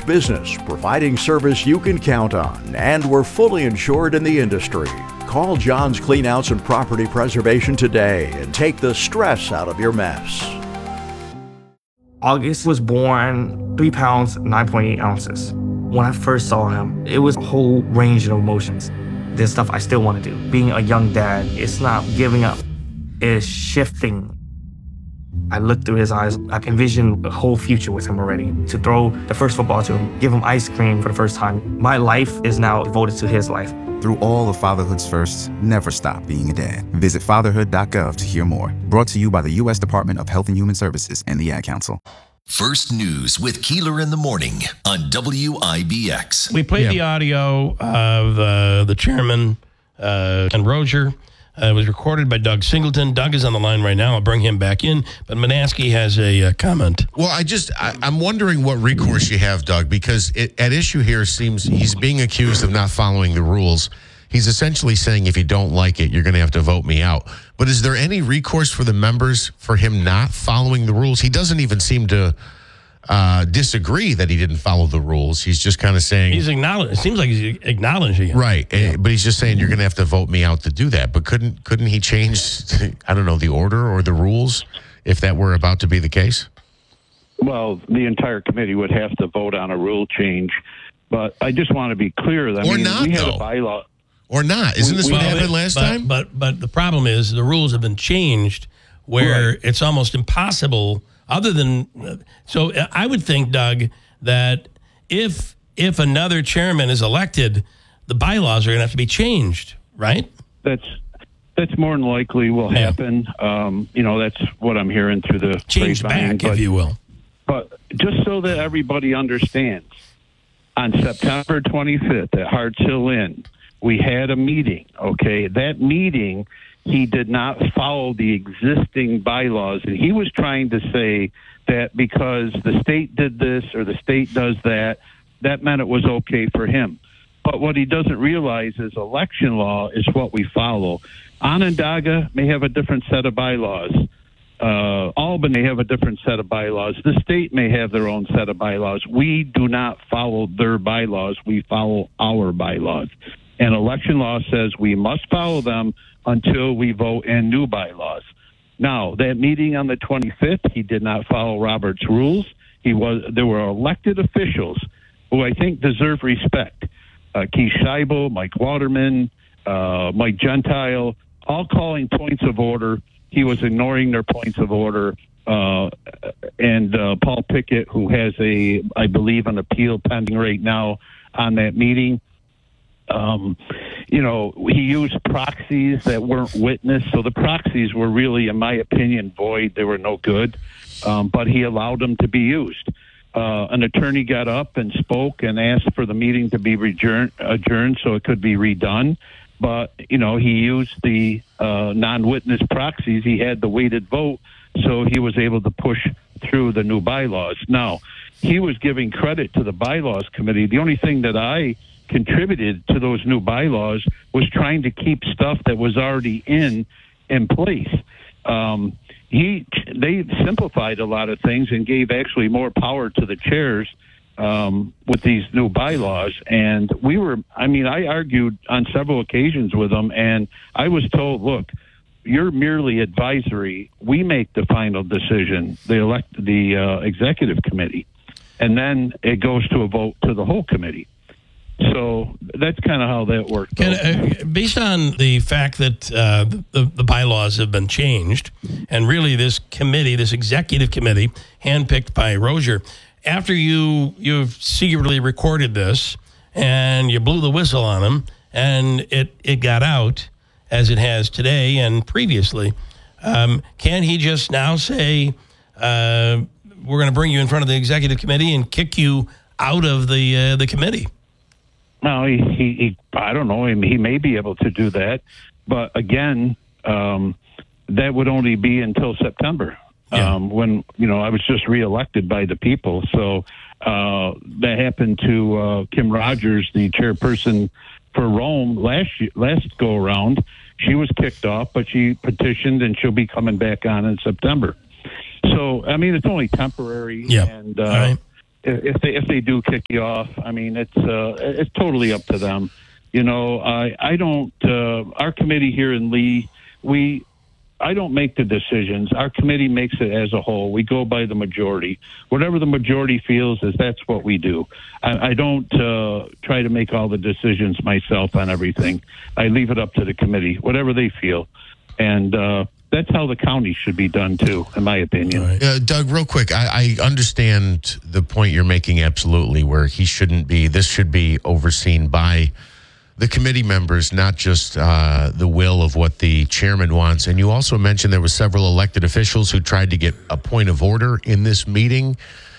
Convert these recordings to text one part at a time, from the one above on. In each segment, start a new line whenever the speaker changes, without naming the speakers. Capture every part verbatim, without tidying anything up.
business, providing service you can count on, and we're fully insured in the industry. Call John's Cleanouts and Property Preservation today and take the stress out of your mess.
August was born three pounds, nine point eight ounces. When I first saw him, it was a whole range of emotions. There's stuff I still want to do. Being a young dad, it's not giving up, it's shifting. I looked through his eyes. I envisioned a whole future with him already. To throw the first football to him, give him ice cream for the first time. My life is now devoted to his life.
Through all of fatherhood's firsts, never stop being a dad. Visit fatherhood dot gov to hear more. Brought to you by the U S Department of Health and Human Services and the Ad Council.
First News with Keeler in the Morning on W I B X.
We played yeah. the audio of uh, the chairman uh, and Rozier. Uh, it was recorded by Doug Singleton. Doug is on the line right now. I'll bring him back in. But Manaski has a uh, comment.
Well, I just, I, I'm wondering what recourse you have, Doug, because it, at issue here seems he's being accused of not following the rules. He's essentially saying, if you don't like it, you're going to have to vote me out. But is there any recourse for the members for him not following the rules? He doesn't even seem to uh, disagree that he didn't follow the rules. He's just kind of saying...
He's acknowledging. It seems like he's acknowledging it.
Right. Yeah. But he's just saying, you're going to have to vote me out to do that. But couldn't couldn't he change, I don't know, the order or the rules if that were about to be the case?
Well, the entire committee would have to vote on a rule change. But I just want to be clear that
or
I mean,
not,
we had
though.
a bylaw.
Or not. Isn't this
we,
what
we
happened
it,
last
but,
time?
But but the problem is the rules have been changed where
right.
it's almost impossible other than... So I would think, Doug, that if if another chairman is elected, the bylaws are going to have to be changed, right?
That's that's more than likely will happen. Yeah. Um, you know, that's what I'm hearing through the
Changed back, but, if you will.
But just so that everybody understands, on September twenty-fifth at Harts Hill Inn, we had a meeting, okay? That meeting, he did not follow the existing bylaws. And he was trying to say that because the state did this or the state does that, that meant it was okay for him. But what he doesn't realize is election law is what we follow. Onondaga may have a different set of bylaws. Uh, Albany have a different set of bylaws. The state may have their own set of bylaws. We do not follow their bylaws. We follow our bylaws. And election law says we must follow them until we vote in new bylaws. Now, that meeting on the twenty-fifth, he did not follow Robert's rules. He was there were elected officials who I think deserve respect. Uh, Keith Scheibel, Mike Waterman, uh, Mike Gentile, all calling points of order. He was ignoring their points of order. Uh, and uh, Paul Pickett, who has a, I believe, an appeal pending right now on that meeting. Um, you know, he used proxies that weren't witnessed. So the proxies were really, in my opinion, void. They were no good. Um, but he allowed them to be used. Uh, an attorney got up and spoke and asked for the meeting to be adjourned, adjourned so it could be redone. But, you know, he used the uh, non-witness proxies. He had the weighted vote, so he was able to push through the new bylaws. Now, he was giving credit to the bylaws committee. The only thing that I contributed to those new bylaws was trying to keep stuff that was already in in place. Um, he they simplified a lot of things and gave actually more power to the chairs um, with these new bylaws. And we were, I mean, I argued on several occasions with them, and I was told, look, you're merely advisory. We make the final decision. They elect the uh, executive committee, and then it goes to a vote to the whole committee. So that's kind of how that worked.
Can, uh, based on the fact that uh, the, the bylaws have been changed, and really this committee, this executive committee, handpicked by Rozier, after you you've secretly recorded this and you blew the whistle on him, and it, it got out as it has today and previously, um, can he just now say, uh, we're going to bring you in front of the executive committee and kick you out of the uh, the committee?
No, he, he, he, I don't know. He may be able to do that. But again, um, that would only be until September, yeah. um, when, you know, I was just reelected by the people. So uh, that happened to uh, Kim Rogers, the chairperson for Rome last year, last go around. She was kicked off, but she petitioned, and she'll be coming back on in September. So, I mean, it's only temporary.
Yeah.
And, uh,
All right.
if they if they do kick you off, I mean, it's uh, it's totally up to them. You know, I I don't. Uh, our committee here in Lee, we. I don't make the decisions. Our committee makes it as a whole. We go by the majority. Whatever the majority feels is that's what we do. I, I don't uh, try to make all the decisions myself on everything. I leave it up to the committee, whatever they feel. And uh, that's how the county should be done, too, in my opinion.
Right. Uh, Doug, real quick, I, I understand the point you're making absolutely, where he shouldn't be, this should be overseen by the committee members, not just uh, the will of what the chairman wants. And you also mentioned there were several elected officials who tried to get a point of order in this meeting,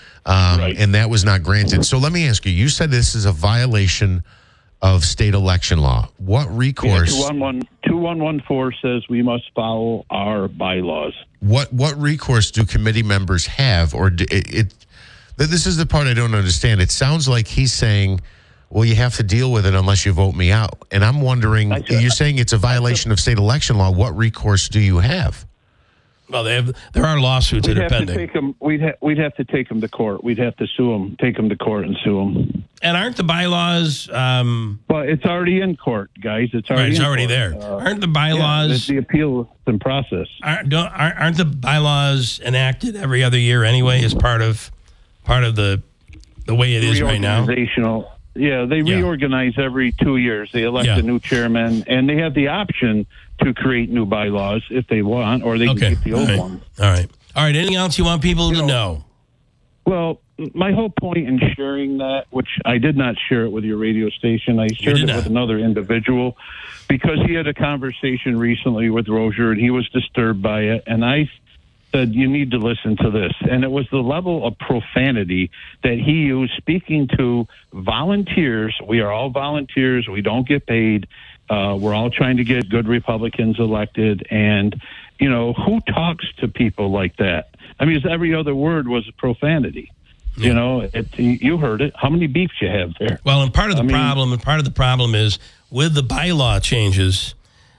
um,
Right.
and that was not granted. So let me ask you, you said this is a violation of state election law. What recourse?
Yeah, two one one four says we must follow our bylaws.
What what recourse do committee members have? Or do, it, it, this is the part I don't understand. It sounds like he's saying, well, you have to deal with it unless you vote me out. And I'm wondering,
I should-
you're saying it's a violation of state election law. What recourse do you have?
Well, they have, there are lawsuits
We'd
that are
have to
pending.
take them. We'd ha- we'd have to take them to court. We'd have to sue them, take them to court, and sue them.
And aren't the bylaws, um,
But it's already in court, guys. It's already
right, it's
in
already
court.
there.
Uh,
aren't the
yeah,
bylaws,
it's the appeal in process.
aren't, don't, aren't aren't the bylaws enacted every other year anyway as part of part of the the way it is right now?
Reorganizational. Yeah, they
Yeah.
reorganize every two years. They elect
Yeah.
a new chairman, and they have the option to create new bylaws if they want, or they
Okay.
can keep the
All
old
right.
one.
All right. All right. Anything else you want people to know?
Well, my whole point in sharing that, which I did not share it with your radio station, I shared
did
it
not.
with another individual because he had a conversation recently with Rozier, and he was disturbed by it, and I said, you need to listen to this. And it was the level of profanity that he used speaking to volunteers. We are all volunteers. We don't get paid. Uh, we're all trying to get good Republicans elected. And, you know, who talks to people like that? I mean, every other word was profanity.
Yeah.
You know, it, you heard it. How many beefs you have there?
Well, and part of the
I mean-
problem, and part of the problem is with the bylaw changes,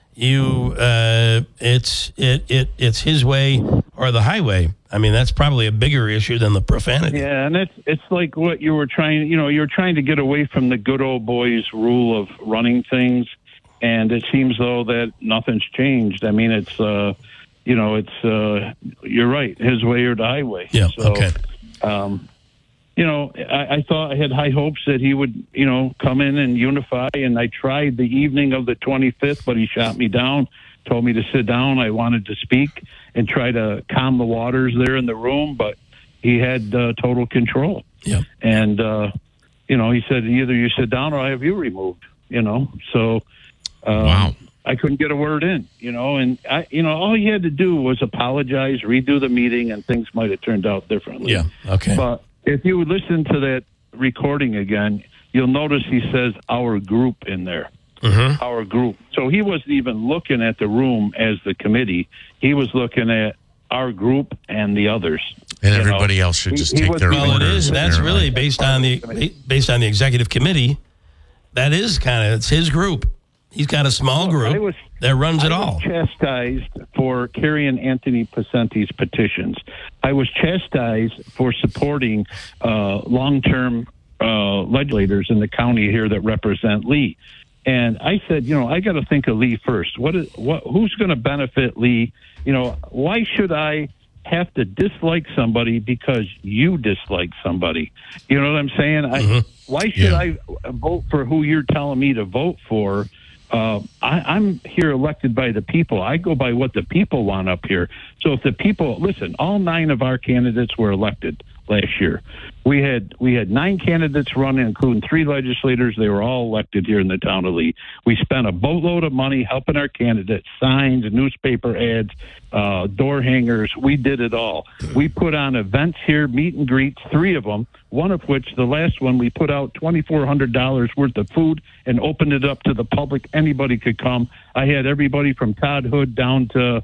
you uh, it's it, it it's his way or the highway. I mean, that's probably a bigger issue than the profanity.
Yeah, and it's it's like what you were trying. You know, you're trying to get away from the good old boys rule of running things, and it seems though that nothing's changed. I mean, it's uh, you know, it's uh, you're right, his way or the highway.
Yeah.
So,
Okay.
Um, you know, I, I thought I had high hopes that he would, you know, come in and unify. And I tried the evening of the twenty-fifth, but he shot me down, told me to sit down. I wanted to speak and try to calm the waters there in the room, but he had uh, total control.
Yeah.
And, uh, you know, he said, either you sit down or I have you removed, you know. So um,
Wow.
I couldn't get a word in, you know. And, I, you know, all he had to do was apologize, redo the meeting, and things might have turned out differently.
Yeah. Okay.
But if you listen to that recording again, you'll notice he says our group in there.
Mm-hmm.
Our group. So he wasn't even looking at the room as the committee. He was looking at our group and the others.
And
You
everybody
know,
else should
he-
just
he
take
was-
their
Well, it
orders.
is, and
and
that's
they're
really
like-
based on the based on the executive committee. That is kind of it's his group. He's got a small
I
group
was-
that runs it
I
all.
was chastised for carrying Anthony Pacenti's petitions. I was chastised for supporting uh, long-term uh, legislators in the county here that represent Lee. And I said, you know, I got to think of Lee first. What is what? Who's going to benefit Lee? You know, why should I have to dislike somebody because you dislike somebody? You know what I'm saying? I, why should
Yeah.
I vote for who you're telling me to vote for? Uh, I, I'm here elected by the people. I go by what the people want up here. So if the people listen, all nine of our candidates were elected last year. We had we had nine candidates running, including three legislators. They were all elected here in the town of Lee. We spent a boatload of money helping our candidates, signs, newspaper ads, uh, door hangers. We did it all. We put on events here, meet and greets, three of them, one of which, the last one, we put out twenty-four hundred dollars worth of food and opened it up to the public. Anybody could come. I had everybody from Todd Hood down to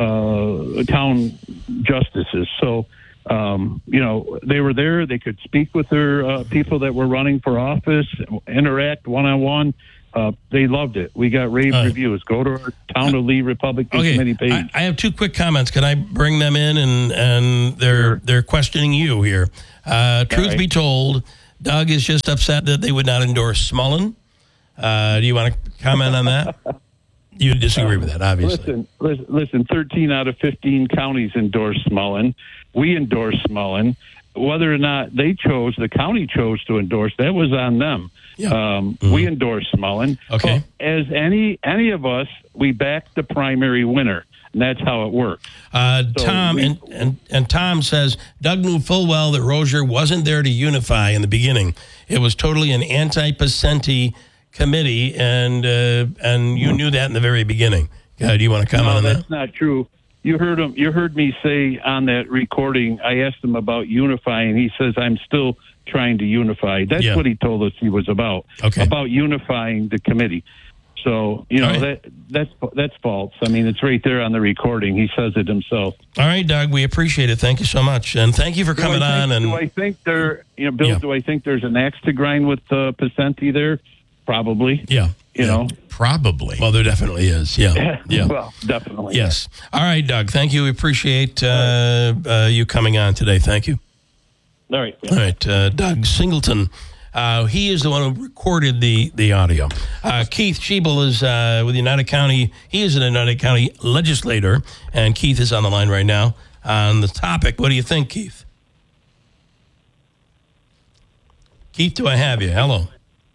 uh, town justices. So, Um, you know, they were there. They could speak with their uh, people that were running for office, interact one-on-one. Uh, they loved it. We got rave
Uh,
reviews. Go to our Town of Lee Republican
Okay,
Committee page.
I, I have two quick comments. Can I bring them in? And and they're
Sure.
they're questioning you here. Uh, truth
right.
be told, Doug is just upset that they would not endorse Smullen. Uh, do you want to comment on that? You disagree with that, obviously.
Listen, listen, listen, thirteen out of fifteen counties endorse Smullen. We endorse Smullen. Whether or not they chose, the county chose to endorse, that was on them.
Yeah.
Um, We endorse Smullen.
Okay.
But as any any of us, we back the primary winner, and that's how it works.
Uh,
So
Tom
we-
and, and and Tom says Doug knew full well that Rozier wasn't there to unify in the beginning. It was totally an anti-Pacenti committee, and uh, and you knew that in the very beginning. Uh, do you want to comment
No,
on that?
that's not true. You heard him. You heard me say on that recording. I asked him about unifying. He says I'm still trying to unify. That's
Yeah.
what he told us he was about.
Okay.
About unifying the committee. So you know
All right.
that that's that's false. I mean, it's right there on the recording. He says it himself.
All right, Doug, we appreciate it. Thank you so much, and thank you for coming
do I think,
on. And
do I think there, you know, Bill?
Yeah.
Do I think there's an axe to grind with uh, Pacenti there? Probably.
yeah,
You
yeah.
know.
Probably.
Well, there definitely is. Yeah, yeah.
Well, definitely.
Yes. All right, Doug. Thank you. We appreciate uh, uh, you coming on today. Thank you.
All right.
All right, uh, Doug Singleton. Uh, he is the one who recorded the the audio. Uh, Keith Schiebel is uh, with the United County. He is an United County legislator, and Keith is on the line right now on the topic. What do you think, Keith? Keith, do I have you? Hello.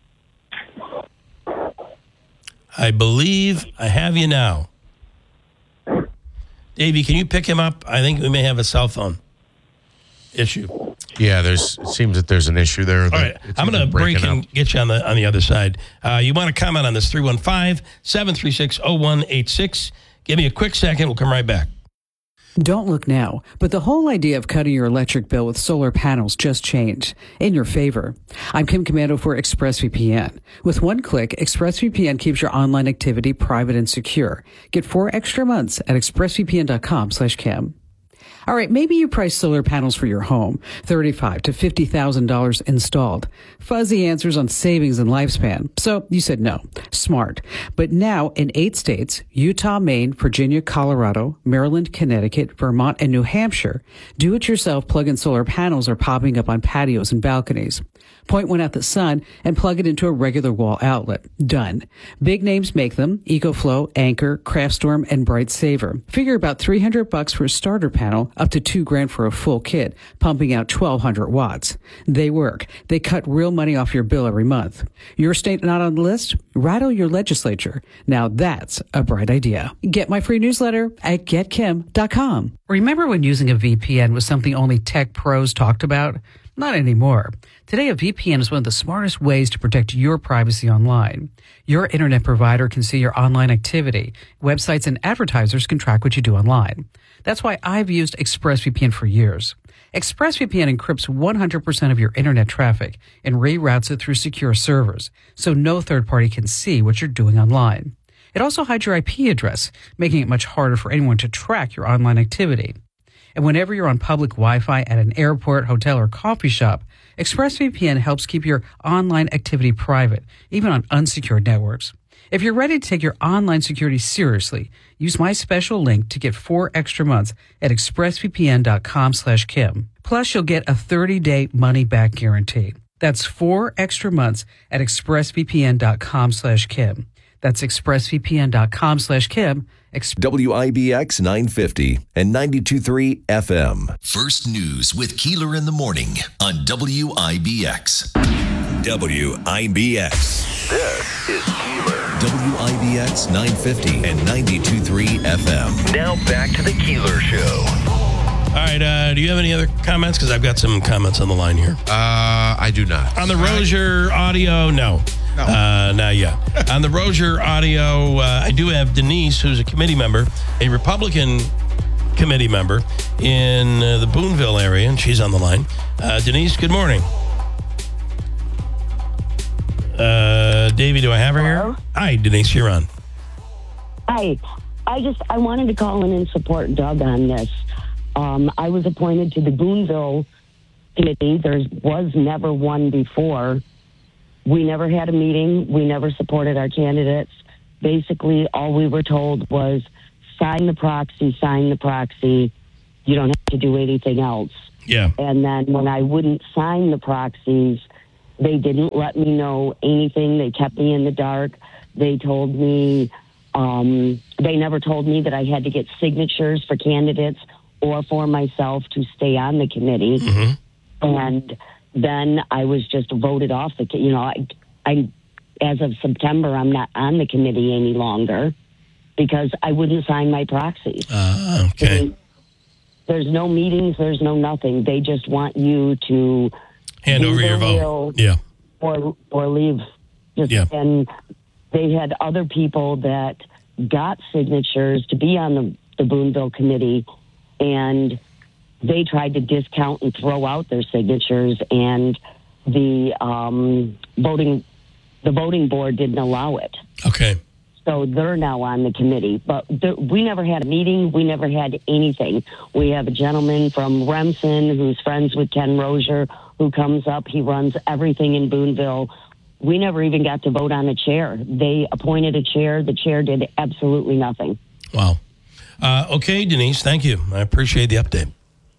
I believe I have you now. Davey, can you pick him up? I think we may have a cell phone issue.
Yeah, there's. It seems that there's an issue there.
All right, I'm going to break and get you on the on the other side. Uh, you want to comment on this? three one five, seven three six, zero one eight six. Give me a quick second. We'll come right back.
Don't look now, but the whole idea of cutting your electric bill with solar panels just changed in your favor. I'm Kim Commando for ExpressVPN. With one click, ExpressVPN keeps your online activity private and secure. Get four extra months at expressvpn.com slash Kim. All right, maybe you price solar panels for your home, thirty-five thousand to fifty thousand dollars installed. Fuzzy answers on savings and lifespan. So you said no. Smart. But now in eight states, Utah, Maine, Virginia, Colorado, Maryland, Connecticut, Vermont, and New Hampshire, do-it-yourself plug-in solar panels are popping up on patios and balconies. Point one at the sun and plug it into a regular wall outlet. Done. Big names make them: EcoFlow, Anchor, Craftstorm, and Bright Saver. Figure about three hundred bucks for a starter panel, up to two grand for a full kit, pumping out twelve hundred watts. They work. They cut real money off your bill every month. Your state not on the list? Rattle your legislature. Now that's a bright idea. Get my free newsletter at get kim dot com. Remember when using a V P N was something only tech pros talked about? Not anymore. Today, a V P N is one of the smartest ways to protect your privacy online. Your internet provider can see your online activity. Websites and advertisers can track what you do online. That's why I've used ExpressVPN for years. ExpressVPN encrypts one hundred percent of your internet traffic and reroutes it through secure servers, so no third party can see what you're doing online. It also hides your I P address, making it much harder for anyone to track your online activity. And whenever you're on public Wi-Fi at an airport, hotel, or coffee shop, ExpressVPN helps keep your online activity private, even on unsecured networks. If you're ready to take your online security seriously, use my special link to get four extra months at expressvpn.com slash Kim. Plus, you'll get a thirty-day money-back guarantee. That's four extra months at expressvpn.com slash Kim. That's expressvpn.com slash Kim.
W I B X nine fifty and ninety-two point three F M.
First News with Keeler in the Morning on W I B X.
W I B X.
This is Keeler.
W I B X nine fifty and ninety-two point three F M.
Now back to the Keeler Show.
All right. Uh, do you have any other comments? Because I've got some comments on the line here.
Uh, I do not.
On the Rozier audio, no. No. Uh, not yet. On the Rozier audio, uh, I do have Denise, who's a committee member, a Republican committee member in uh, the Boonville area, and she's on the line. Uh, Denise, good morning. Uh, Davey, do I have her
Hello?
here? Hi, Denise, you're on.
Hi. I just, I wanted to call in and support Doug on this. Um, I was appointed to the Boonville committee. There was never one before. we never had a meeting. We never supported our candidates. Basically, all we were told was sign the proxy, sign the proxy. You don't have to do anything else.
Yeah.
And then when I wouldn't sign the proxies, they didn't let me know anything. They kept me in the dark. They told me, um, they never told me that I had to get signatures for candidates or for myself to stay on the committee.
Mm-hmm.
And then I was just voted off the, you know, I, I, as of September, I'm not on the committee any longer because I wouldn't sign my proxies.
Uh, okay.
And there's no meetings. There's no nothing. They just want you to
hand over your vote. Yeah.
Or, or leave. Just,
yeah.
And they had other people that got signatures to be on the, the Boonville committee, and they tried to discount and throw out their signatures, and the um, voting the voting board didn't allow it.
Okay.
So they're now on the committee. But the, we never had a meeting. We never had anything. We have a gentleman from Remsen who's friends with Ken Rozier who comes up. He runs everything in Boonville. We never even got to vote on a chair. They appointed a chair. The chair did absolutely nothing.
Wow. Uh, okay, Denise, thank you. I appreciate the update.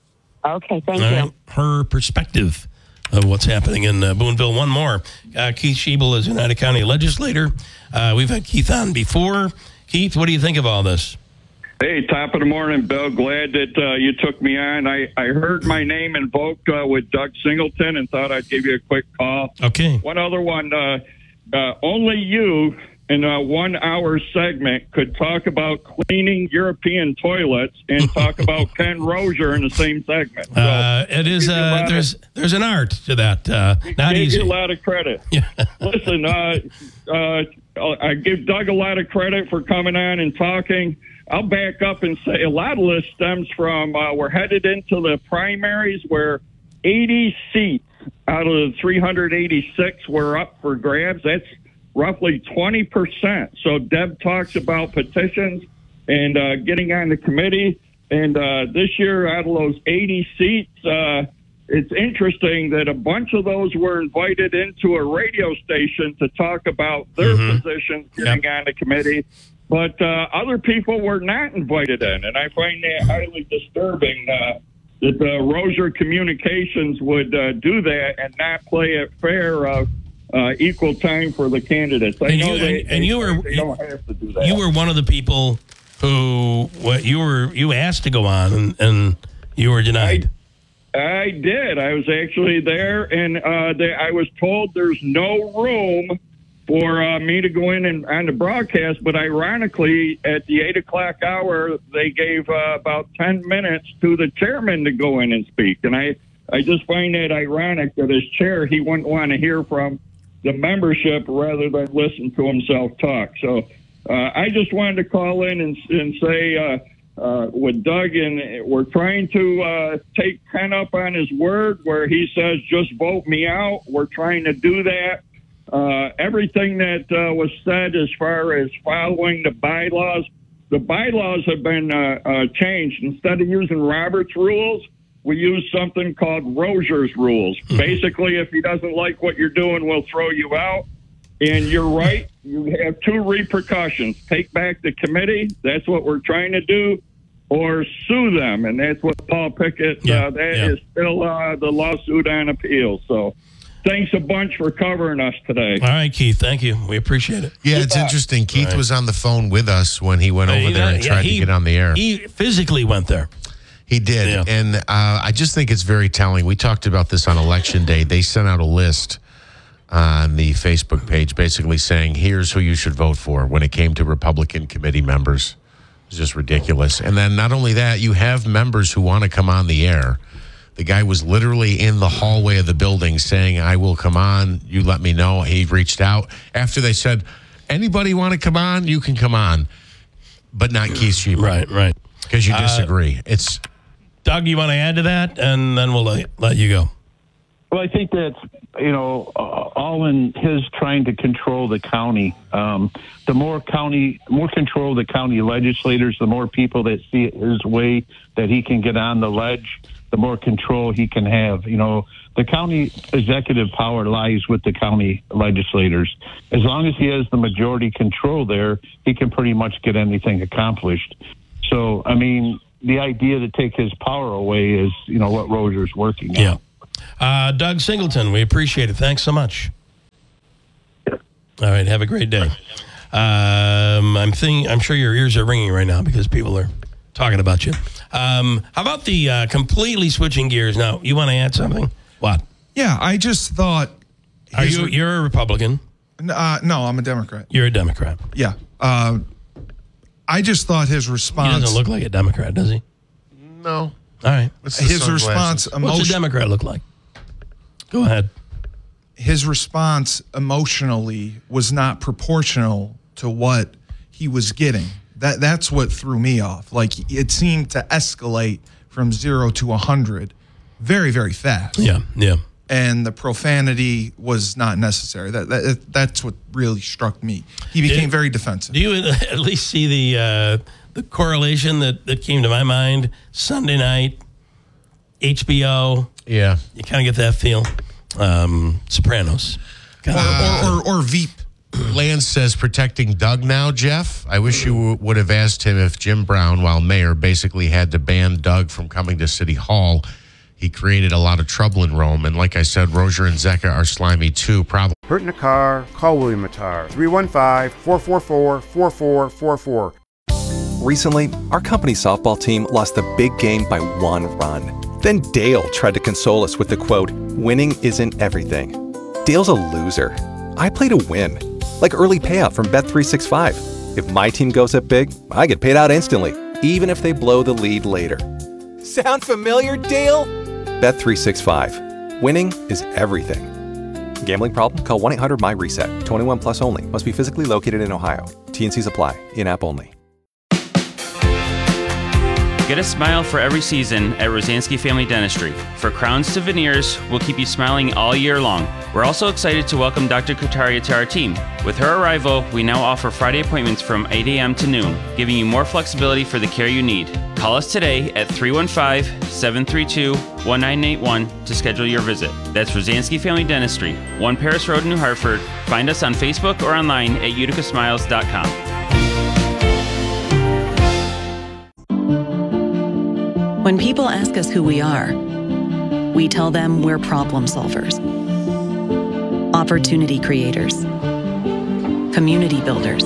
Okay, thank
All
you.
right. Her perspective of what's happening in uh, Boonville. One more. Uh, Keith Schiebel is United County legislator. Uh, we've had Keith on before. Keith, what do you think of all this?
Hey, top of the morning, Bill. Glad that uh, you took me on. I, I heard my name invoked uh, with Doug Singleton and thought I'd give you a quick call.
Okay.
One other one. Uh, uh, only you in a one-hour segment could talk about cleaning European toilets and talk about Ken Rozier in the same segment. So,
uh, it is. Uh, there's of, there's an art to that. Uh, not easy.
I give you a lot of credit.
Yeah.
Listen, uh, uh, I give Doug a lot of credit for coming on and talking. I'll back up and say a lot of this stems from uh, we're headed into the primaries where eighty seats out of the three hundred eighty-six were up for grabs. That's roughly twenty percent. So Deb talks about petitions and uh, getting on the committee. And uh, this year, out of those eighty seats, uh, it's interesting that a bunch of those were invited into a radio station to talk about their
mm-hmm.
positions getting yep. on the committee. But uh, other people were not invited in. And I find that highly disturbing uh, that the Rozier Communications would uh, do that and not play it fair of uh, equal time for the candidates. I
and
know
you,
they,
and,
they,
and you were
they don't have to do that.
You were one of the people who what you were you asked to go on and, and you were denied.
I, I did. I was actually there, and uh, they, I was told there's no room for uh, me to go in and on the broadcast. But ironically, at the eight o'clock hour, they gave uh, about ten minutes to the chairman to go in and speak. And I, I just find that ironic that as chair, he wouldn't want to hear from the membership rather than listen to himself talk. So uh, I just wanted to call in and, and say uh, uh, with Doug, and we're trying to uh, take Ken up on his word where he says, just vote me out. We're trying to do that. Uh, everything that uh, was said as far as following the bylaws, the bylaws have been uh, uh, changed. Instead of using Robert's rules, we use something called Rozier's rules. Mm-hmm. Basically, if he doesn't like what you're doing, we'll throw you out. And you're right. You have two repercussions. Take back the committee. That's what we're trying to do. Or sue them. And that's what Paul Pickett,
yeah,
uh, that
yeah.
is still uh, the lawsuit on appeal. So thanks a bunch for covering us today.
All right, Keith. Thank you. We appreciate it.
Yeah, it's interesting. Keith right. was on the phone with us when he went over uh, there and yeah, tried
he,
to get on the air.
He physically went there.
He did.
Yeah.
And uh, I just think it's very telling. We talked about this on Election Day. They sent out a list on the Facebook page basically saying, here's who you should vote for when it came to Republican committee members. It's just ridiculous. And then not only that, you have members who want to come on the air. The guy was literally in the hallway of the building saying, I will come on. You let me know. He reached out. After they said, anybody want to come on? You can come on. But not Keith Schiebel.
Right, right.
Because you disagree. Uh, it's
Doug, you want to add to that? And then we'll let, let you go.
Well, I think that's, you know, uh, all in his trying to control the county. Um, the more county, more control of the county legislators, the more people that see it his way that he can get on the ledge. the more control he can have. You know, the county executive power lies with the county legislators. As long as he has the majority control there, he can pretty much get anything accomplished. So, I mean, the idea to take his power away is, you know, what Roger's working on.
Yeah. Uh, Doug Singleton, we appreciate it. Thanks so much. All right, have a great day. Um, I'm thinking, I'm sure your ears are ringing right now because people are talking about you. Um, how about the uh, completely switching gears now? You want to add something? What?
Yeah, I just thought.
Are you? You're a Republican.
Uh, no, I'm a Democrat.
You're a Democrat.
Yeah. Uh, I just thought his response.
He doesn't look like a Democrat, does he?
No.
All right.
His response.
What's a
Emotion-
Democrat look like? Go ahead.
His response emotionally was not proportional to what he was getting. That that's what threw me off. Like, it seemed to escalate from zero to a hundred very, very fast.
Yeah, yeah.
And the profanity was not necessary. That, that that's what really struck me. He became
Did,
very defensive.
Do you at least see the uh, the correlation that, that came to my mind? Sunday night, H B O.
Yeah.
You kind of get that feel. Um, Sopranos.
Or, or, or, or Veep.
Lance says protecting Doug now, Jeff. I wish you w- would have asked him if Jim Brown, while mayor, basically had to ban Doug from coming to City Hall. He created a lot of trouble in Rome. And like I said, Roger and Zecca are slimy too. Probably.
Hurt in a car, call William Matar. three one five, four four four, four four four four.
Recently, our company softball team lost the big game by one run. Then Dale tried to console us with the quote, "Winning isn't everything." Dale's a loser. I play to win. Like early payout from Bet three sixty-five. If my team goes up big, I get paid out instantly, even if they blow the lead later. Sound familiar, Dale? Bet three sixty-five. Winning is everything. Gambling problem? Call one eight hundred M Y reset. twenty-one plus only. Must be physically located in Ohio. T N Cs apply. In-app only.
Get a smile for every season at Rosansky Family Dentistry. For crowns to veneers, we'll keep you smiling all year long. We're also excited to welcome Doctor Kutaria to our team. With her arrival, we now offer Friday appointments from eight a.m. to noon, giving you more flexibility for the care you need. Call us today at three one five, seven three two, one nine eight one to schedule your visit. That's Rosansky Family Dentistry, one Paris Road, New Hartford. Find us on Facebook or online at utica smiles dot com.
When people ask us who we are, we tell them we're problem solvers, opportunity creators, community builders,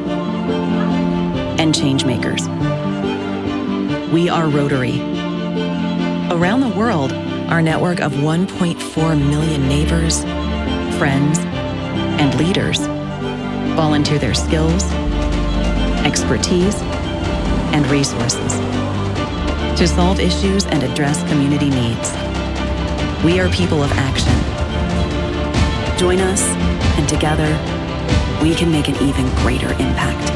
and change makers. We are Rotary. Around the world, our network of one point four million neighbors, friends, and leaders volunteer their skills, expertise, and resources to solve issues and address community needs. We are people of action. Join us, and together, we can make an even greater impact.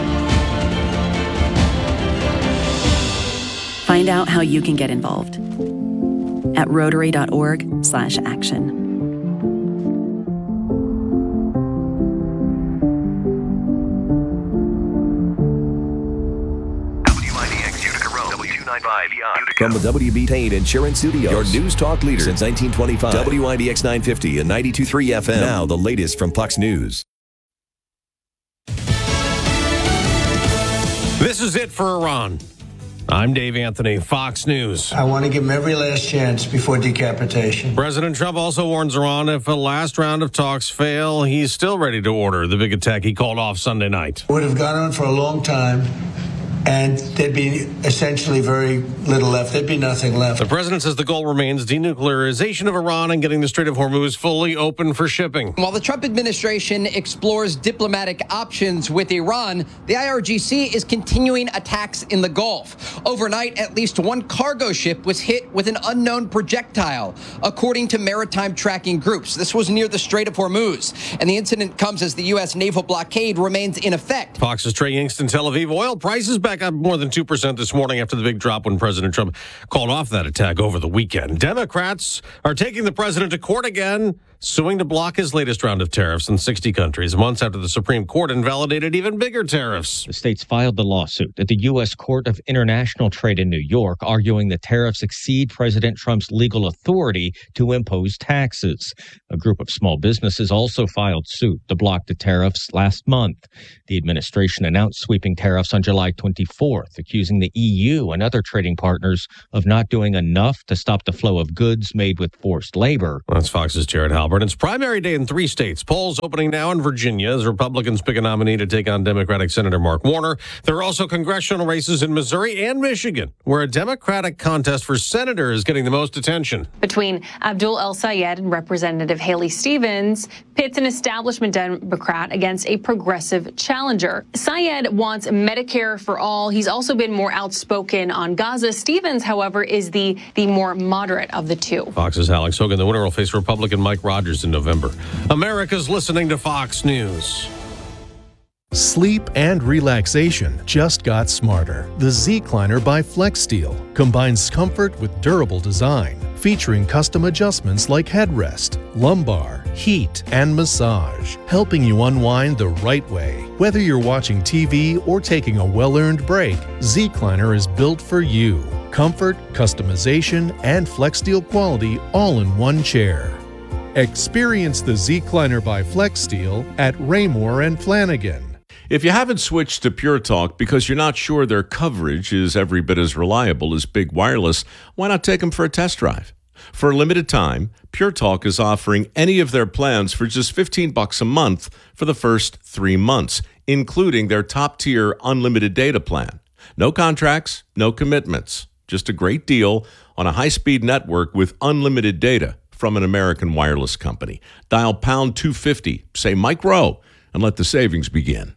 Find out how you can get involved at rotary.org slash action.
From the W B Tain Insurance Studios, your news talk leader since nineteen twenty-five. W I D X nine fifty and ninety-two point three F M. Now the latest from Fox News.
This is it for Iran. I'm Dave Anthony, Fox News.
I want to give him every last chance before decapitation.
President Trump also warns Iran if a last round of talks fail, he's still ready to order the big attack he called off Sunday night.
Would have gone on for a long time, and there'd be essentially very little left. There'd be nothing left.
The president says the goal remains denuclearization of Iran and getting the Strait of Hormuz fully open for shipping.
While the Trump administration explores diplomatic options with Iran, the I R G C is continuing attacks in the Gulf. Overnight, at least one cargo ship was hit with an unknown projectile, according to maritime tracking groups. This was near the Strait of Hormuz, and the incident comes as the U S naval blockade remains in effect.
Fox's Trey Yingst in Tel Aviv. Oil prices back up more than two percent this morning after the big drop when President Trump called off that attack over the weekend. Democrats are taking the president to court again, suing to block his latest round of tariffs in sixty countries, months after the Supreme Court invalidated even bigger tariffs.
The states filed the lawsuit at the U S Court of International Trade in New York, arguing the tariffs exceed President Trump's legal authority to impose taxes. A group of small businesses also filed suit to block the tariffs last month. The administration announced sweeping tariffs on July twenty-fourth, accusing the E U and other trading partners of not doing enough to stop the flow of goods made with forced labor.
That's Fox's Jared Halbert. It's primary day in three states. Polls opening now in Virginia as Republicans pick a nominee to take on Democratic Senator Mark Warner. There are also congressional races in Missouri and Michigan, where a Democratic contest for senator is getting the most attention.
Between Abdul El Sayed and Representative Haley Stevens, pits an establishment Democrat against a progressive challenger. Sayed wants Medicare for all. He's also been more outspoken on Gaza. Stevens, however, is the, the more moderate of the two.
Fox's Alex Hogan. The winner will face Republican Mike Rogers in November. America's listening to Fox News.
Sleep and relaxation just got smarter. The Zecliner by FlexSteel combines comfort with durable design, featuring custom adjustments like headrest, lumbar, heat, and massage, helping you unwind the right way. Whether you're watching T V or taking a well-earned break, Zecliner is built for you. Comfort, customization, and FlexSteel quality all in one chair. Experience the Zecliner by FlexSteel at Raymore and Flanagan.
If you haven't switched to Pure Talk because you're not sure their coverage is every bit as reliable as Big Wireless, why not take them for a test drive? For a limited time, Pure Talk is offering any of their plans for just fifteen bucks a month for the first three months, including their top-tier unlimited data plan. No contracts, no commitments. Just a great deal on a high-speed network with unlimited data from an American wireless company. Dial pound two fifty, say Mike Rowe, and let the savings begin.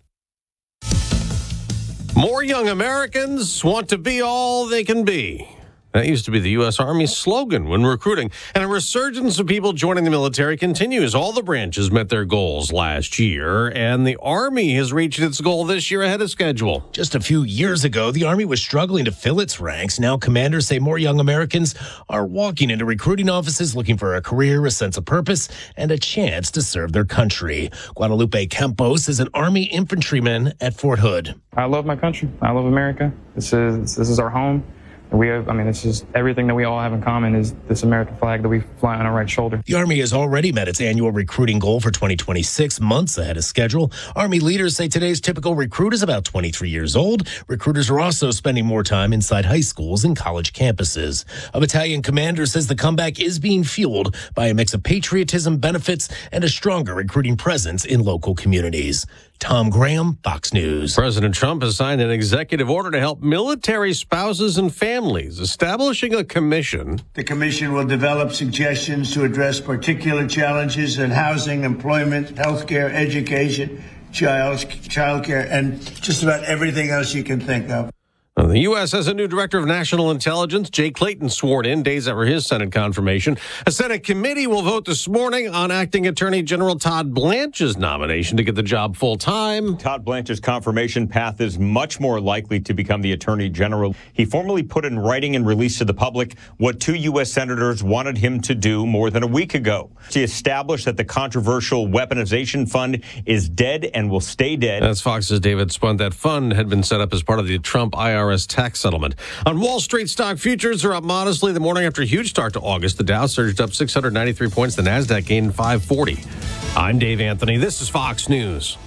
More young Americans want to be all they can be. That used to be the U S Army's slogan when recruiting. And a resurgence of people joining the military continues. All the branches met their goals last year, and the Army has reached its goal this year ahead of schedule.
Just a few years ago, the Army was struggling to fill its ranks. Now commanders say more young Americans are walking into recruiting offices looking for a career, a sense of purpose, and a chance to serve their country. Guadalupe Campos is an Army infantryman at Fort Hood.
I love my country. I love America. This is this is our home. We have, I mean, it's just everything that we all have in common is this American flag that we fly on our right shoulder.
The Army has already met its annual recruiting goal for twenty twenty-six, months ahead of schedule. Army leaders say today's typical recruit is about twenty-three years old. Recruiters are also spending more time inside high schools and college campuses. A battalion commander says the comeback is being fueled by a mix of patriotism, benefits, and a stronger recruiting presence in local communities. Tom Graham, Fox News.
President Trump has signed an executive order to help military spouses and families, establishing a commission.
The commission will develop suggestions to address particular challenges in housing, employment, healthcare, education, child childcare, and just about everything else you can think of.
Uh, the U S has a new director of national intelligence. Jay Clayton sworn in days after his Senate confirmation. A Senate committee will vote this morning on acting Attorney General Todd Blanche's nomination to get the job full time.
Todd Blanche's confirmation path is much more likely to become the Attorney General. He formally put in writing and released to the public what two U S senators wanted him to do more than a week ago. To establish that the controversial weaponization fund is dead and will stay dead.
That's Fox's David Spunt. That fund had been set up as part of the Trump I R S tax settlement. On Wall Street, stock futures are up modestly the morning after a huge start to August. The Dow surged up six hundred ninety-three points. The Nasdaq gained five forty. I'm Dave Anthony. This is Fox News.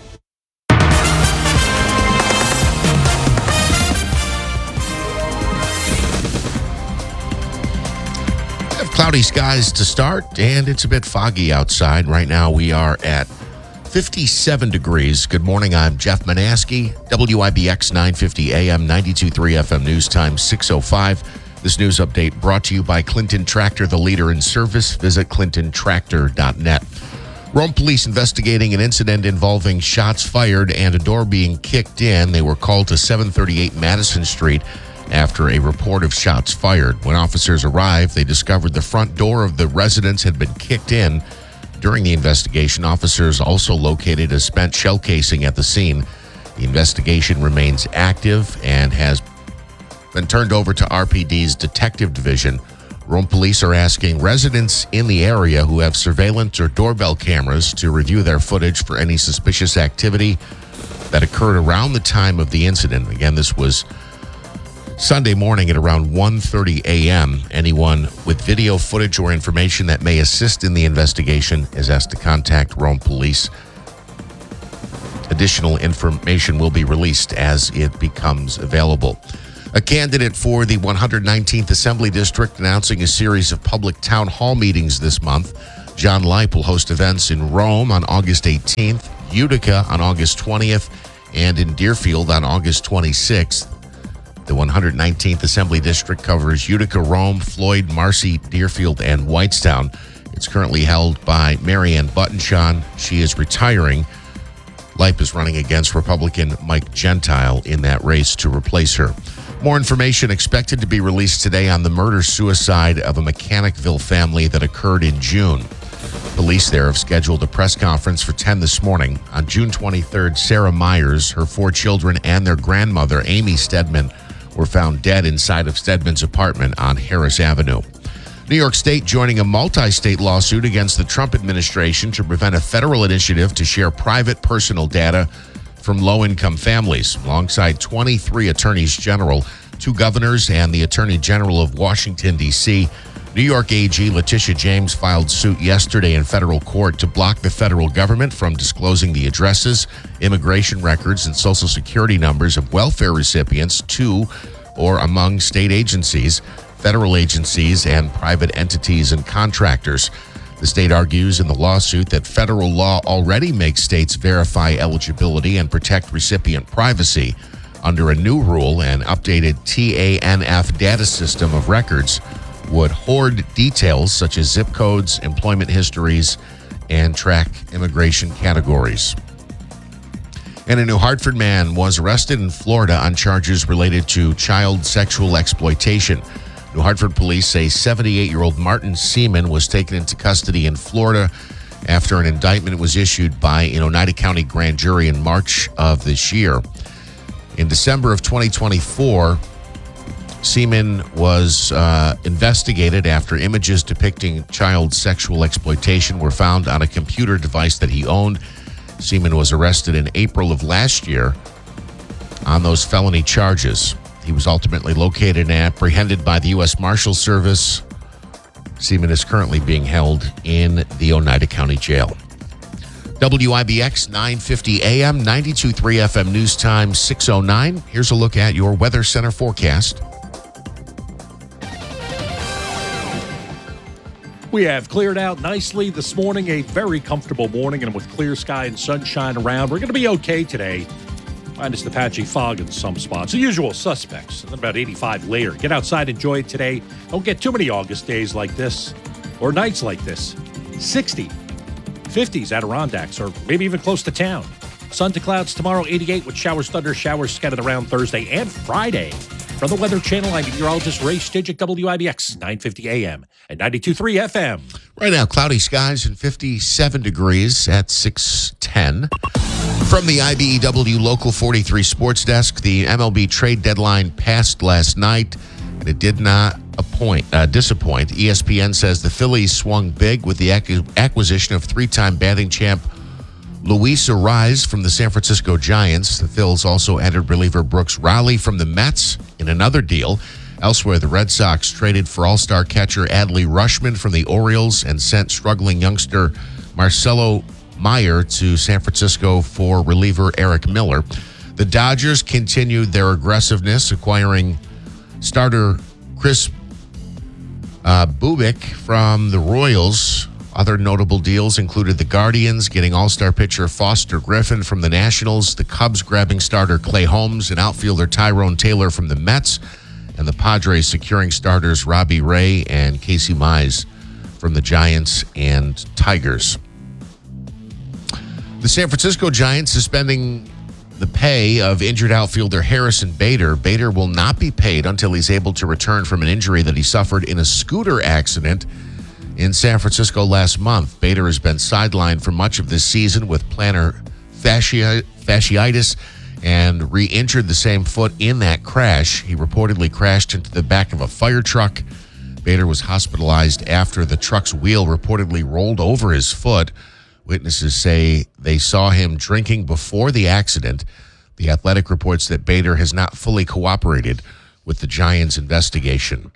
Cloudy skies to start, and it's a bit foggy outside. Right now we are at fifty-seven degrees. Good morning, I'm Jeff Manaski, W I B X nine fifty A M, ninety-two point three F M News Time, six oh five. This news update brought to you by Clinton Tractor, the leader in service. Visit clinton tractor dot net. Rome police investigating an incident involving shots fired and a door being kicked in. They were called to seven thirty-eight Madison Street after a report of shots fired. When officers arrived, they discovered the front door of the residence had been kicked in. During the investigation, officers also located a spent shell casing at the scene. The investigation remains active and has been turned over to R P D's Detective Division. Rome police are asking residents in the area who have surveillance or doorbell cameras to review their footage for any suspicious activity that occurred around the time of the incident. Again, this was Sunday morning at around one thirty a.m. Anyone with video footage or information that may assist in the investigation is asked to contact Rome police. Additional information will be released as it becomes available. A candidate for the one hundred nineteenth Assembly District announcing a series of public town hall meetings this month. John Leip will host events in Rome on August eighteenth, Utica on August twentieth, and in Deerfield on August twenty-sixth. The one hundred nineteenth Assembly District covers Utica, Rome, Floyd, Marcy, Deerfield, and Whitestown. It's currently held by Marianne Buttonshaw. She is retiring. Leip is running against Republican Mike Gentile in that race to replace her. More information expected to be released today on the murder-suicide of a Mechanicville family that occurred in June. Police there have scheduled a press conference for ten this morning. On June twenty-third, Sarah Myers, her four children, and their grandmother, Amy Stedman, were found dead inside of Stedman's apartment on Harris Avenue. New York State joining a multi-state lawsuit against the Trump administration to prevent a federal initiative to share private personal data from low-income families, alongside twenty-three attorneys general, two governors, and the Attorney General of Washington, D C New York A G Letitia James filed suit yesterday in federal court to block the federal government from disclosing the addresses, immigration records, and Social Security numbers of welfare recipients to or among state agencies, federal agencies, and private entities and contractors. The state argues in the lawsuit that federal law already makes states verify eligibility and protect recipient privacy. Under a new rule, an updated T A N F data system of records would hoard details such as zip codes, employment histories, and track immigration categories. And a New Hartford man was arrested in Florida on charges related to child sexual exploitation. New Hartford police say seventy-eight-year-old Martin Seaman was taken into custody in Florida after an indictment was issued by an Oneida County grand jury in March of this year. In December of twenty twenty-four, Seaman was uh, investigated after images depicting child sexual exploitation were found on a computer device that he owned. Seaman was arrested in April of last year on those felony charges. He was ultimately located and apprehended by the U S Marshals Service. Seaman is currently being held in the Oneida County Jail. W I B X nine fifty A M, ninety-two point three F M News Time, six oh nine. Here's a look at your Weather Center forecast.
We have cleared out nicely this morning, a very comfortable morning, and with clear sky and sunshine around, we're going to be okay today. Minus the patchy fog in some spots. The usual suspects. And about eighty-five later. Get outside, enjoy it today. Don't get too many August days like this or nights like this. sixty, fifties Adirondacks, or maybe even close to town. Sun to clouds tomorrow, eighty-eight with showers, thunder, showers scattered around Thursday and Friday. From the Weather Channel, I'm meteorologist Ray Stidgick, W I B X nine fifty A M and ninety-two point three F M.
Right now, cloudy skies and fifty-seven degrees at six ten. From the I B E W Local forty-three Sports Desk, the M L B trade deadline passed last night, and it did not appoint, uh, disappoint. E S P N says the Phillies swung big with the ac- acquisition of three-time batting champ Luis Arraez from the San Francisco Giants. The Phils also added reliever Brooks Rowley from the Mets in another deal. Elsewhere, the Red Sox traded for all-star catcher Adley Rutschman from the Orioles and sent struggling youngster Marcelo Meyer to San Francisco for reliever Eric Miller. The Dodgers continued their aggressiveness, acquiring starter Chris uh, Bubic from the Royals. Other notable deals included the Guardians getting all-star pitcher Foster Griffin from the Nationals, the Cubs grabbing starter Clay Holmes and outfielder Tyrone Taylor from the Mets, and the Padres securing starters Robbie Ray and Casey Mize from the Giants and Tigers. The San Francisco Giants suspending the pay of injured outfielder Harrison Bader. Bader will not be paid until he's able to return from an injury that he suffered in a scooter accident in San Francisco last month. Bader has been sidelined for much of this season with plantar fascia, fasciitis and re-injured the same foot in that crash. He reportedly crashed into the back of a fire truck. Bader was hospitalized after the truck's wheel reportedly rolled over his foot. Witnesses say they saw him drinking before the accident. The Athletic reports that Bader has not fully cooperated with the Giants' investigation.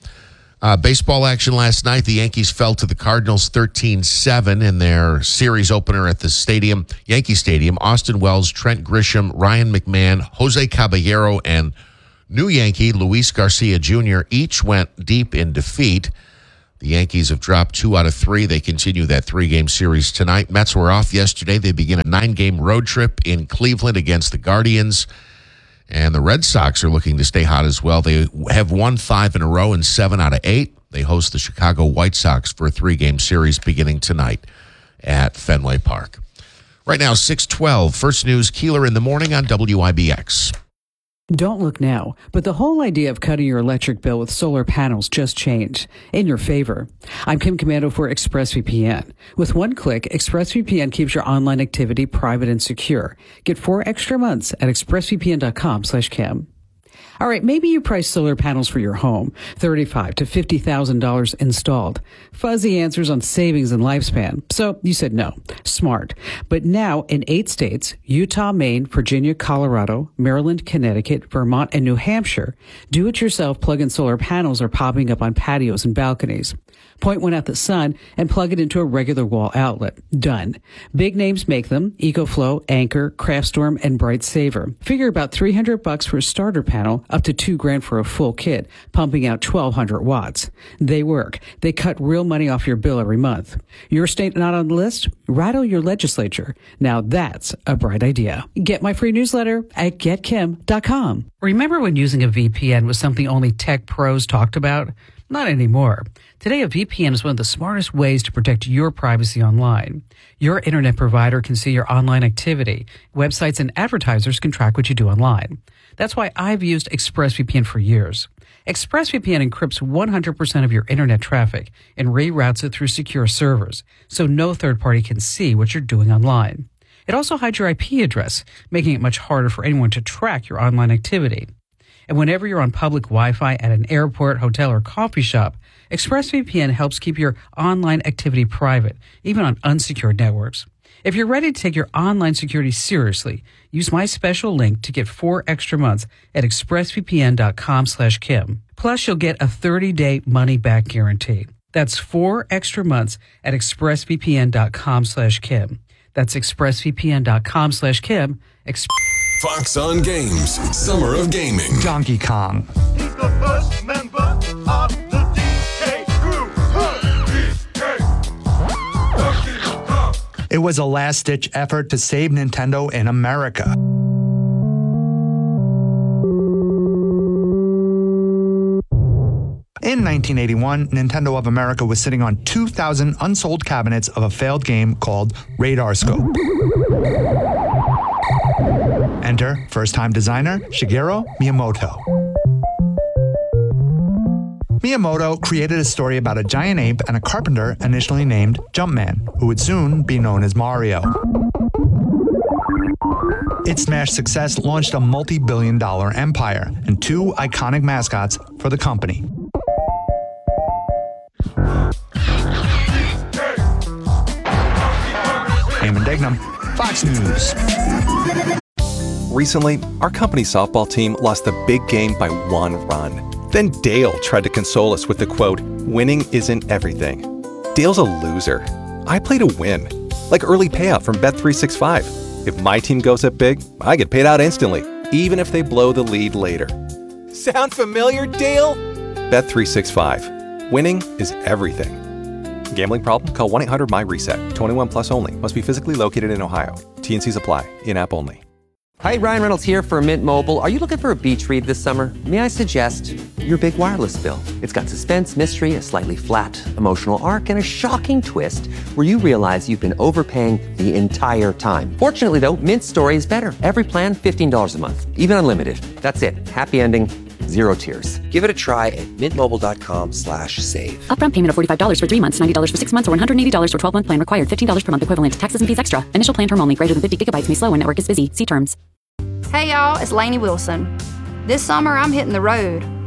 Uh, baseball action last night. The Yankees fell to the Cardinals thirteen seven in their series opener at the stadium, Yankee Stadium. Austin Wells, Trent Grisham, Ryan McMahon, Jose Caballero, and new Yankee Luis Garcia Junior each went deep in defeat. The Yankees have dropped two out of three. They continue that three-game series tonight. Mets were off yesterday. They begin a nine-game road trip in Cleveland against the Guardians. And the Red Sox are looking to stay hot as well. They have won five in a row and seven out of eight. They host the Chicago White Sox for a three-game series beginning tonight at Fenway Park. Right now, six twelve. First News, Keeler in the morning on W I B X.
Don't look now, but the whole idea of cutting your electric bill with solar panels just changed in your favor. I'm Kim Commando for ExpressVPN. With one click, ExpressVPN keeps your online activity private and secure. Get four extra months at expressvpn.com slash Kim. All right, maybe you price solar panels for your home, thirty-five thousand to fifty thousand dollars installed. Fuzzy answers on savings and lifespan. So you said no. Smart. But now in eight states, Utah, Maine, Virginia, Colorado, Maryland, Connecticut, Vermont, and New Hampshire, do-it-yourself plug-in solar panels are popping up on patios and balconies. Point one at the sun and plug it into a regular wall outlet. Done. Big names make them: EcoFlow, Anchor, Craftstorm, and Bright Saver. Figure about three hundred bucks for a starter panel, up to two grand for a full kit, pumping out twelve hundred watts. They work. They cut real money off your bill every month. Your state not on the list? Rattle your legislature. Now that's a bright idea. Get my free newsletter at get kim dot com. Remember when using a V P N was something only tech pros talked about? Not anymore. Today, a V P N is one of the smartest ways to protect your privacy online. Your internet provider can see your online activity. Websites and advertisers can track what you do online. That's why I've used ExpressVPN for years. ExpressVPN encrypts one hundred percent of your internet traffic and reroutes it through secure servers, so no third party can see what you're doing online. It also hides your I P address, making it much harder for anyone to track your online activity. And whenever you're on public Wi-Fi at an airport, hotel, or coffee shop, ExpressVPN helps keep your online activity private, even on unsecured networks. If you're ready to take your online security seriously, use my special link to get four extra months at expressvpn.com slash Kim. Plus, you'll get a thirty-day money-back guarantee. That's four extra months at expressvpn.com slash Kim. That's expressvpn.com slash Kim. Exp-
Fox on Games, Summer of Gaming.
Donkey Kong.
He's the first member of the D K crew.
It was a last-ditch effort to save Nintendo in America. In nineteen eighty-one, Nintendo of America was sitting on two thousand unsold cabinets of a failed game called Radar Scope. Enter first-time designer Shigeru Miyamoto. Miyamoto created a story about a giant ape and a carpenter initially named Jumpman, who would soon be known as Mario. Its smash success launched a multi-billion dollar empire and two iconic mascots for the company. Eamon Dignam, Fox News.
Recently, our company softball team lost the big game by one run. Then Dale tried to console us with the quote, "Winning isn't everything." Dale's a loser. I play to win, like early payout from Bet three sixty-five. If my team goes up big, I get paid out instantly, even if they blow the lead later. Sound familiar, Dale? Bet three sixty-five. Winning is everything. Gambling problem? Call one eight hundred M Y reset. twenty-one plus only. Must be physically located in Ohio. T and Cs apply. In-app only.
Hi, Ryan Reynolds here for Mint Mobile. Are you looking for a beach read this summer? May I suggest your big wireless bill? It's got suspense, mystery, a slightly flat emotional arc, and a shocking twist where you realize you've been overpaying the entire time. Fortunately, though, Mint's story is better. Every plan, fifteen dollars a month, even unlimited. That's it. Happy ending, zero tears. Give it a try at mintmobile.com slash save.
Upfront payment of forty-five dollars for three months, ninety dollars for six months, or one hundred eighty dollars for twelve-month plan required. fifteen dollars per month equivalent. Taxes and fees extra. Initial plan term only. Greater than fifty gigabytes may slow when network is busy. See terms.
Hey y'all, it's Lainey Wilson. This summer I'm hitting the road.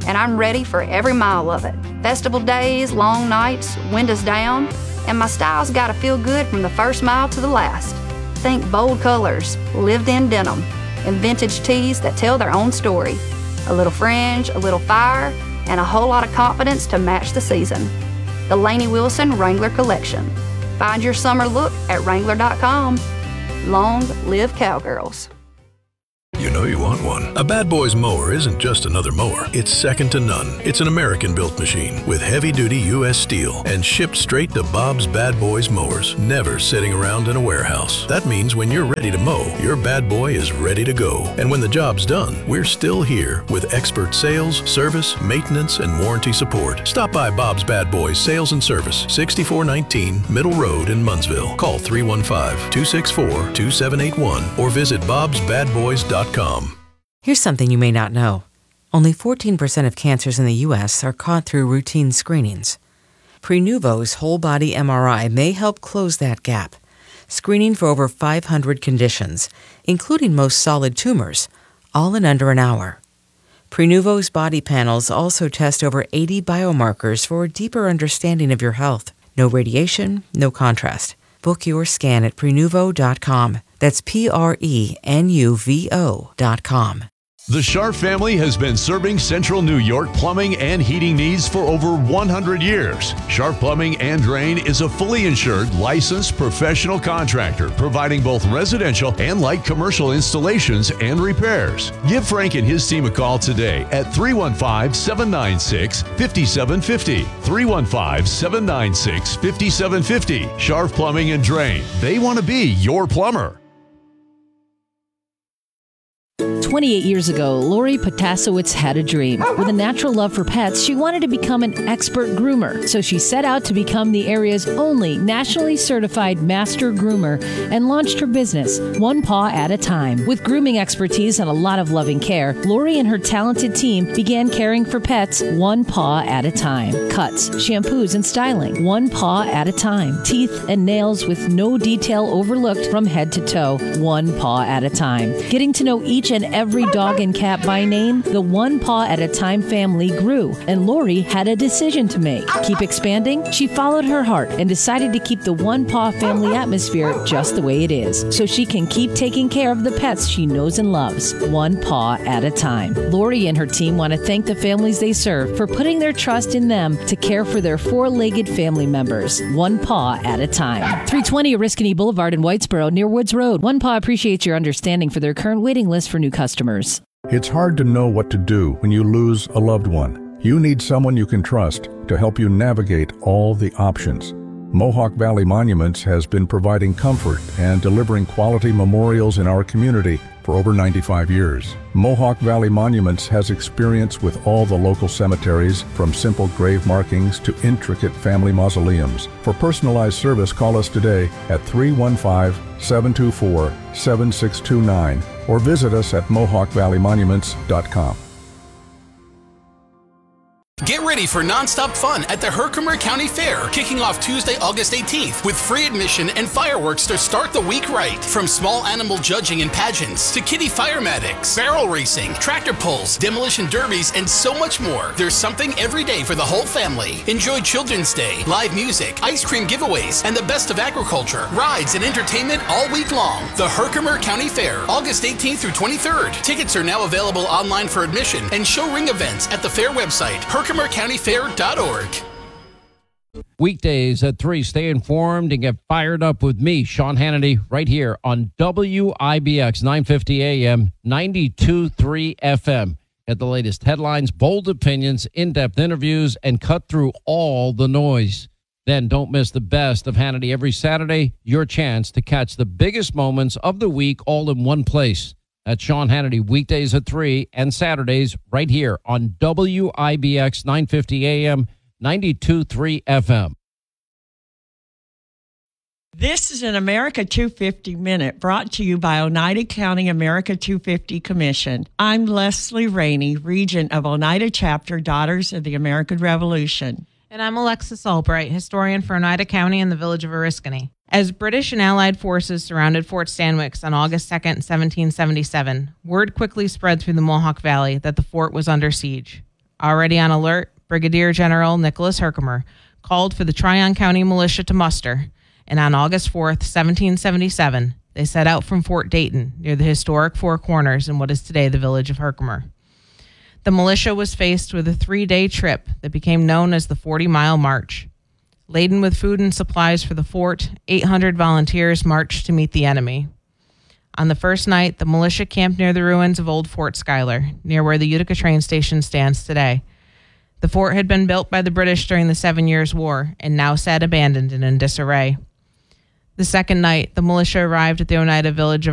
and I'm ready for every mile of it. Festival days, long nights, windows down, and my style's gotta feel good from the first mile to the last. Think bold colors, lived-in denim, and vintage tees that tell their own story. A little fringe, a little fire, and a whole lot of confidence to match the season. The Lainey Wilson Wrangler Collection. Find your summer look at Wrangler dot com. Long live Cowgirls.
You know you want one. A Bad Boys mower isn't just another mower. It's second to none. It's an American-built machine with heavy-duty U S steel and shipped straight to Bob's Bad Boys mowers, never sitting around in a warehouse. That means when you're ready to mow, your bad boy is ready to go. And when the job's done, we're still here with expert sales, service, maintenance, and warranty support. Stop by Bob's Bad Boys Sales and Service, sixty-four nineteen Middle Road in Munnsville. Call three one five, two six four, two seven eight one or visit bobs bad boys dot com.
Here's something you may not know. Only fourteen percent of cancers in the U S are caught through routine screenings. Prenuvo's whole-body M R I may help close that gap, screening for over five hundred conditions, including most solid tumors, all in under an hour. Prenuvo's body panels also test over eighty biomarkers for a deeper understanding of your health. No radiation, no contrast. Book your scan at prenuvo dot com. That's P R E N U V O dot com.
The Sharp family has been serving Central New York plumbing and heating needs for over one hundred years. Sharp Plumbing and Drain is a fully insured, licensed professional contractor providing both residential and light commercial installations and repairs. Give Frank and his team a call today at three one five, seven nine six, five seven five zero. three one five, seven nine six, five seven five zero. Sharp Plumbing and Drain. They want to be your plumber.
twenty-eight years ago, Lori Potasowicz had a dream. With a natural love for pets, she wanted to become an expert groomer. So she set out to become the area's only nationally certified master groomer and launched her business, one paw at a time. With grooming expertise and a lot of loving care, Lori and her talented team began caring for pets one paw at a time. Cuts, shampoos, and styling, one paw at a time. Teeth and nails with no detail overlooked from head to toe, one paw at a time. Getting to know each and every dog and cat by name, the One Paw at a Time family grew, and Lori had a decision to make. Keep expanding? She followed her heart and decided to keep the One Paw family atmosphere just the way it is, so she can keep taking care of the pets she knows and loves, one paw at a time. Lori and her team want to thank the families they serve for putting their trust in them to care for their four-legged family members, one paw at a time. three twenty Oriskany Boulevard in Whitesboro near Woods Road. One Paw appreciates your understanding for their current waiting list for new customers.
It's hard to know what to do when you lose a loved one. You need someone you can trust to help you navigate all the options. Mohawk Valley Monuments has been providing comfort and delivering quality memorials in our community for over ninety-five years. Mohawk Valley Monuments has experience with all the local cemeteries, from simple grave markings to intricate family mausoleums. For personalized service, call us today at three one five, seven two four, seven six two nine or visit us at mohawk valley monuments dot com.
Get ready for nonstop fun at the Herkimer County Fair, kicking off Tuesday, August eighteenth, with free admission and fireworks to start the week right. From small animal judging and pageants to kiddie firematics, barrel racing, tractor pulls, demolition derbies, and so much more. There's something every day for the whole family. Enjoy Children's Day, live music, ice cream giveaways, and the best of agriculture, rides, and entertainment all week long. The Herkimer County Fair, August eighteenth through twenty-third. Tickets are now available online for admission and show ring events at the fair website, herkimer county fair dot org.
Weekdays at three, stay informed and get fired up with me, Sean Hannity, right here on W I B X nine fifty A M, ninety-two point three F M. Get the latest headlines, bold opinions, in-depth interviews, and cut through all the noise. Then don't miss the best of Hannity every Saturday, your chance to catch the biggest moments of the week all in one place. That's Sean Hannity, weekdays at three and Saturdays right here on W I B X nine fifty A M, ninety-two point three F M.
This is an America two fifty Minute brought to you by Oneida County America two fifty Commission. I'm Leslie Rainey, Regent of Oneida Chapter Daughters of the American Revolution.
And I'm Alexis Albright, historian for Oneida County and the village of Oriskany. As British and Allied forces surrounded Fort Stanwix on August second, seventeen seventy-seven, word quickly spread through the Mohawk Valley that the fort was under siege. Already on alert, Brigadier General Nicholas Herkimer called for the Tryon County Militia to muster, and on August fourth, seventeen seventy-seven, they set out from Fort Dayton near the historic Four Corners in what is today the village of Herkimer. The militia was faced with a three-day trip that became known as the forty-mile March. Laden with food and supplies for the fort, eight hundred volunteers marched to meet the enemy. On the first night, the militia camped near the ruins of Old Fort Schuyler, near where the Utica train station stands today. The fort had been built by the British during the Seven Years' War and now sat abandoned and in disarray. The second night, the militia arrived at the Oneida village of